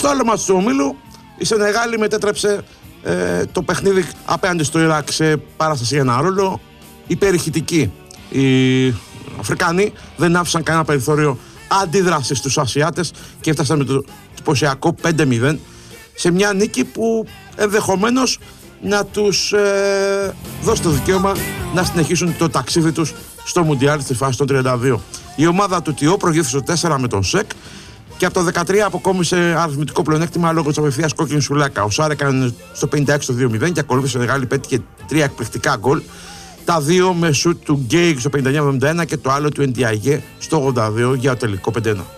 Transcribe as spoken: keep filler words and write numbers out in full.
Στο άλλο μάτς του ομίλου η Σενεγάλη μετέτρεψε ε, το παιχνίδι απέναντι στο Ιράκ σε παράσταση για ένα ρόλο υπερηχητική. Οι Αφρικανοί δεν άφησαν κανένα περιθώριο αντίδρασης στους Ασιάτες και έφτασαν με το εντυπωσιακό πέντε μηδέν σε μια νίκη που ενδεχομένως να τους ε, δώσει το δικαίωμα να συνεχίσουν το ταξίδι τους στο Μουντιάλ στη φάση των τριάντα δύο. Η ομάδα του Τιό προηγήθηκε στο τέσσερα με τον ΣΕΚ και από το δεκατρία αποκόμισε αριθμητικό πλεονέκτημα λόγω της απευθείας κόκκινης σουλάκα. Ο Σάρ έκανε στο πενήντα έξι το δύο μηδέν και ακολούθησε μεγάλη, πέτυχε τρία εκπληκτικά γκολ. Τα δύο με σουτ του Γκέιγ στο πενήντα εννιά εβδομήντα ένα και το άλλο του Εντιαγέ στο ογδόντα δύο για το τελικό πέντε ένα.